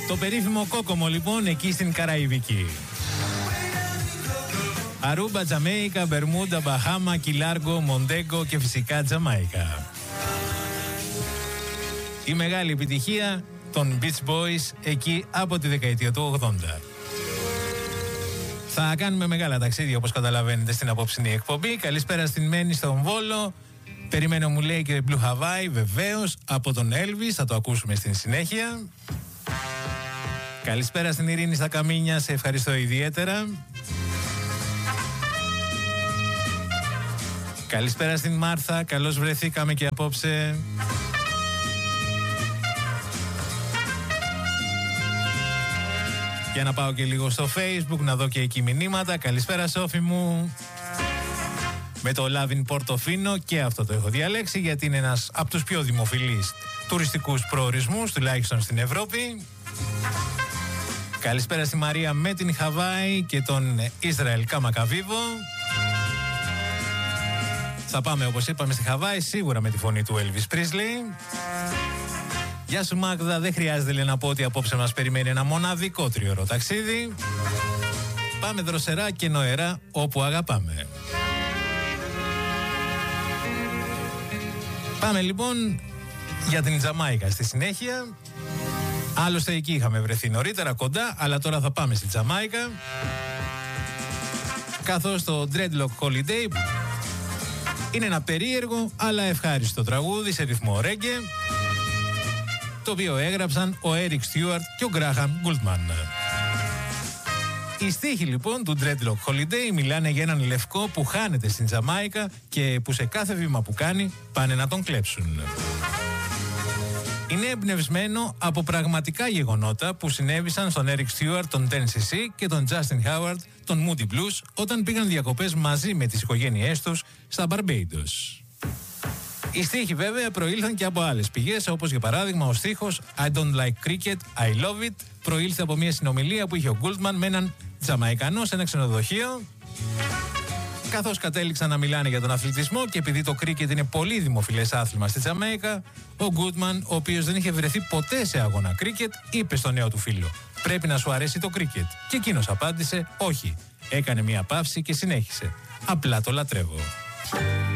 Το περίφημο κόκομο λοιπόν εκεί στην Καραϊβική. Αρούμπα, Τζαμέικα, Μπερμούντα, Μπαχάμα, Κιλάργο, Μοντέγκο και φυσικά Τζαμάικα. Η μεγάλη επιτυχία των Beach Boys εκεί από τη δεκαετία του 80. Θα κάνουμε μεγάλα ταξίδια όπως καταλαβαίνετε στην απόψινή εκπομπή. Καλησπέρα στην Μένη στον Βόλο. Περιμένω μου λέει και Blue Hawaii βεβαίως από τον Elvis. Θα το ακούσουμε στην συνέχεια. Καλησπέρα στην Ειρήνη στα Καμίνια. Σε ευχαριστώ ιδιαίτερα. Καλησπέρα στην Μάρθα. Καλώς βρεθήκαμε και απόψε. Για να πάω και λίγο στο Facebook να δω και εκεί μηνύματα. Καλησπέρα Σόφη μου. Με το Λάβιν Πορτοφίνο και αυτό το έχω διαλέξει γιατί είναι ένας από τους πιο δημοφιλείς τουριστικούς προορισμούς τουλάχιστον στην Ευρώπη. Καλησπέρα στη Μαρία με την Χαβάη και τον Ισραήλ Καμακαβίβο. Θα πάμε όπως είπαμε στη Χαβάη σίγουρα με τη φωνή του Elvis Presley. Γεια σου Μάγδα, δεν χρειάζεται λέει, να πω ότι απόψε μας περιμένει ένα μοναδικό τριώρο ταξίδι. Πάμε δροσερά και νοερά όπου αγαπάμε. Πάμε λοιπόν για την Τζαμάικα στη συνέχεια. Άλλωστε εκεί είχαμε βρεθεί νωρίτερα κοντά, αλλά τώρα θα πάμε στη Τζαμάικα. Καθώς το Dreadlock Holiday είναι ένα περίεργο αλλά ευχάριστο τραγούδι σε ρυθμό ρέγγε, το οποίο έγραψαν ο Eric Stewart και ο Graham Gouldman. Οι στίχοι λοιπόν του Dreadlock Holiday μιλάνε για έναν λευκό που χάνεται στην Τζαμάικα και που σε κάθε βήμα που κάνει πάνε να τον κλέψουν. Είναι εμπνευσμένο από πραγματικά γεγονότα που συνέβησαν στον Eric Stewart, τον 10cc και τον Justin Howard, τον Moody Blues, όταν πήγαν διακοπές μαζί με τις οικογένειές τους στα Barbados. Οι στίχοι βέβαια προήλθαν και από άλλες πηγές, όπως για παράδειγμα ο στίχος I don't like cricket, I love it προήλθε από μια συνομιλία που είχε ο Goldman με έναν Τζαμαϊκανό σε ένα ξενοδοχείο. Καθώς κατέληξαν να μιλάνε για τον αθλητισμό και επειδή το κρίκετ είναι πολύ δημοφιλές άθλημα στη Τζαμαϊκά, ο Goodman, ο οποίος δεν είχε βρεθεί ποτέ σε αγώνα κρίκετ, είπε στο νέο του φίλο «Πρέπει να σου αρέσει το κρίκετ». Και εκείνος απάντησε «Όχι». Έκανε μια παύση και συνέχισε «Απλά το λατρεύω».